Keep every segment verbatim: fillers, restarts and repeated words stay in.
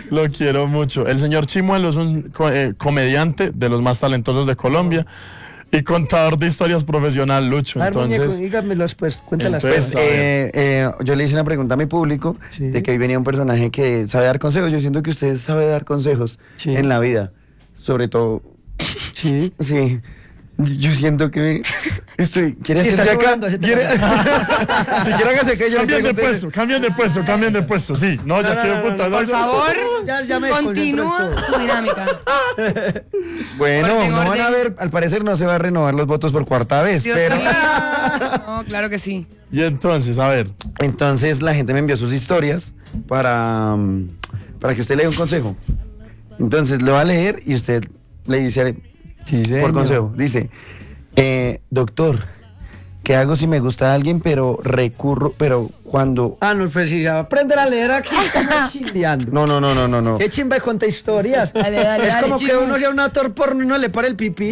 Lo quiero mucho. El señor Chimuelo es un co eh, comediante de los más talentosos de Colombia y contador de historias profesional, Lucho. Ver, entonces, muñeco, dígamelos, pues, cuéntalas. entonces, Pues, Eh, eh, yo le hice una pregunta a mi público Sí. de que hoy venía un personaje que sabe dar consejos. Yo siento que usted sabe dar consejos Sí. en la vida, sobre todo. sí. Sí, yo siento que estoy. ¿Quiere Sí, hacerse está acá? sobrando, se te ¿Quiere? Si quiere hágase que yo le Cambian de pregunte- puesto, cambian de puesto, cambian de puesto, sí. No, ya no, quiero no, no, puta. Por favor, Ya, ya me desconcentro en continúa todo. tu dinámica. Bueno, Orden, no van orden. a ver, al parecer no se va a renovar los votos por cuarta vez, Dios pero mío. No, claro que sí. Y entonces, a ver, entonces la gente me envió sus historias para, mm, para que usted le dé un consejo. Entonces lo va a leer y usted le dice Sí, por señor. consejo. Dice, eh, doctor, ¿qué hago si me gusta alguien pero recurro, pero cuando... Ah, no, pues si se va a aprender a leer aquí, está chimbeando. No, no, no, no, no, no. Qué chimba cuenta historias. Dale, dale, es dale, como que chico. uno sea un actor porno y no le para el pipí.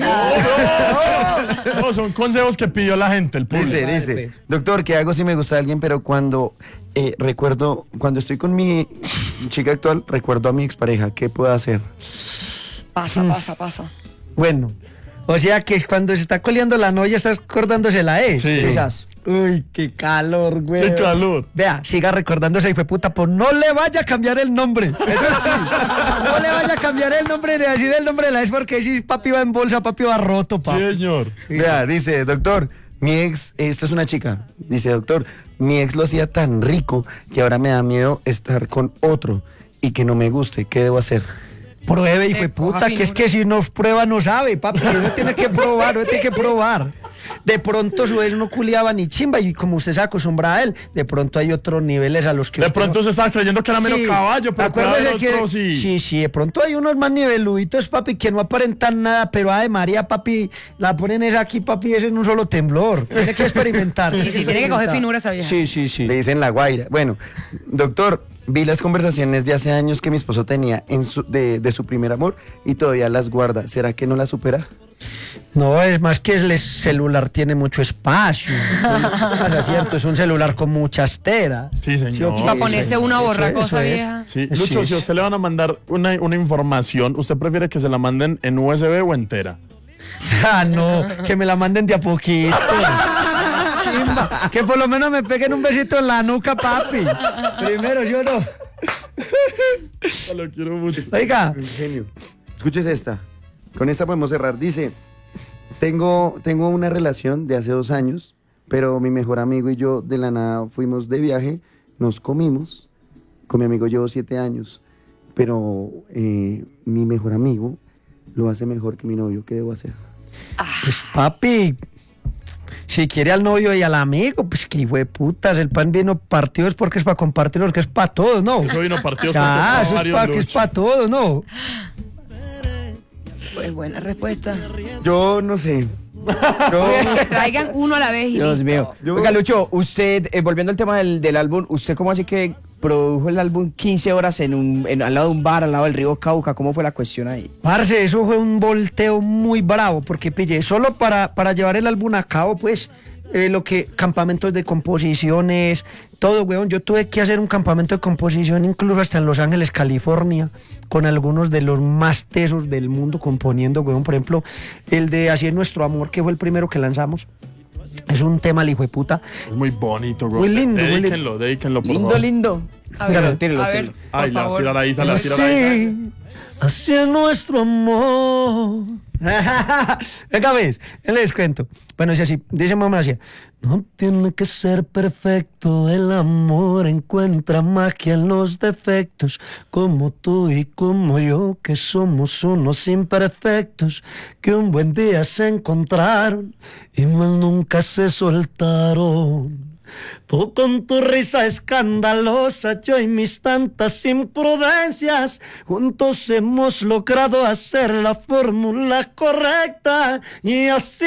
no, son consejos que pidió la gente, el público. Dice, Vale, dice, pues. doctor, ¿qué hago si me gusta alguien pero cuando eh, recuerdo, cuando estoy con mi chica actual, recuerdo a mi expareja, ¿qué puedo hacer? Pasa, pasa, pasa. Bueno, o sea que cuando se está coleando la novia está acordándose la E. Sí. Quizás. Uy, qué calor, güey. Qué calor. Vea, siga recordándose, hijo de puta, pues no le vaya a cambiar el nombre. Eso sí. No le vaya a cambiar el nombre ni a decir el nombre de la ex porque si papi va en bolsa, papi va roto, Sí, pa. señor. Vea, dice, doctor, mi ex, esta es una chica, dice, doctor, mi ex lo hacía tan rico que ahora me da miedo estar con otro y que no me guste, ¿qué debo hacer? Pruebe, hijo de Eh, coja puta, que es finura. que si no prueba no sabe, papi. Uno tiene que probar, uno tiene que probar. De pronto su ex no culiaba ni chimba y como usted se acostumbra a él, de pronto hay otros niveles a los que De usted pronto no- se estaba creyendo que era menos Sí, caballo, pero puede acuérdese haber que otros y... sí, sí, de pronto hay unos más niveluditos, papi, que no aparentan nada, pero ay María, papi, la ponen esa aquí, papi, ese en un solo temblor. Tiene que experimentar. Sí, sí, tiene que coger experimentar. finura esa vieja. Sí, sí, sí. Le dicen la guaira. Bueno, doctor, vi las conversaciones de hace años que mi esposo tenía en su, de, de su primer amor y todavía las guarda. ¿Será que no las supera? No, es más que el celular tiene mucho espacio. Es cierto, es un celular con muchas teras. Sí, señor. Y para ponerse una Eso es, borracosa eso es. vieja. Sí, Sí, Lucho, sí. si a usted le van a mandar una, una información, ¿usted prefiere que se la manden en U S B o entera? Ah, no, que me la manden de a poquito. Chimba, que por lo menos me peguen un besito en la nuca, papi. Primero, ¿yo no? Lo quiero mucho. Oiga, Genio. Escuches esta. Con esta podemos cerrar. Dice, tengo, tengo una relación de hace dos años, pero mi mejor amigo y yo de la nada fuimos de viaje, nos comimos. Con mi amigo llevo siete años, pero eh, mi mejor amigo lo hace mejor que mi novio. ¿Qué debo hacer? pues papi, si quiere al novio y al amigo, pues que hijo de putas, el pan vino partido es porque es para compartirlo, que es para todos, ¿no? Eso vino partido Ah, eso es para que es para todos, ¿no? Pues buena respuesta. Yo no sé. Yo, Que traigan uno a la vez y Dios listo. mío. Yo- Oiga, Lucho, usted, eh, volviendo al tema del, del álbum, ¿usted cómo así que produjo el álbum quince horas en un, en- al lado de un bar, al lado del río Cauca? ¿Cómo fue la cuestión ahí? Parce, eso fue un volteo muy bravo, porque pillé, solo para, para llevar el álbum a cabo, pues, eh, lo que, campamentos de composiciones, todo, weón. Yo tuve que hacer un campamento de composición, incluso hasta en Los Ángeles, California, con algunos de los más tesos del mundo componiendo, weón. Por ejemplo, el de Así es nuestro amor, que fue el primero que lanzamos. Es un tema, el hijo de puta. Es muy bonito, bro. Muy lindo, muy lindo. Dedíquenlo, dedíquenlo, por Lindo, favor. lindo. A Tíralo, ver, tíralo, a ver, tíralo. por Ay, la favor. tira la Isa, la tira la Isa. Sí, así es nuestro amor. Venga, ves, les cuento. Bueno, dice así, dice mamá así. No tiene que ser perfecto el amor, encuentra magia en los defectos, como tú y como yo, que somos unos imperfectos, que un buen día se encontraron y más nunca se soltaron. Tú con tu risa escandalosa, yo y mis tantas imprudencias, juntos hemos logrado hacer la fórmula correcta y así,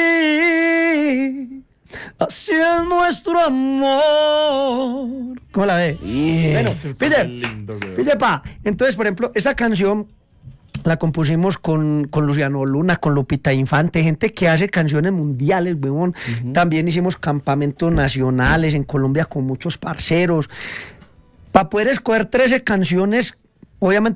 así es nuestro amor. ¿Cómo la ve? Bueno, Súper pille, lindo, güey. pille, pa. Entonces, por ejemplo, esa canción la compusimos con, con Luciano Luna, con Lupita Infante, gente que hace canciones mundiales, weón. También hicimos campamentos nacionales en Colombia con muchos parceros. Para poder escoger trece canciones, obviamente